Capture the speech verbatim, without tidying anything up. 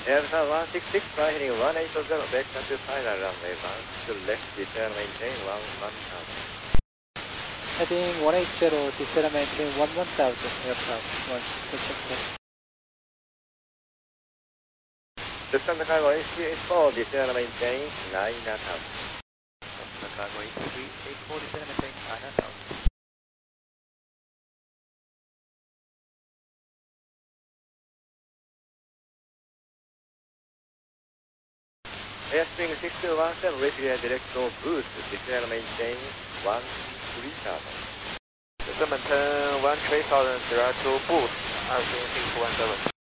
Aircraft one six six, fly heading one eight zero, vector to final runway one to left, descend maintain one one thousand. Heading one eight zero, descend maintain one one thousand, aircraft one six six. Lufthansa Cargo A three eight four, descend maintain nine thousand. Lufthansa Cargo A three eight four, descend maintain nine thousand. Airstream six two one seven, refuel direct to boost, descend maintain one three thousand. descend maintain one three thousand, direct to boost, Airstream six two one seven.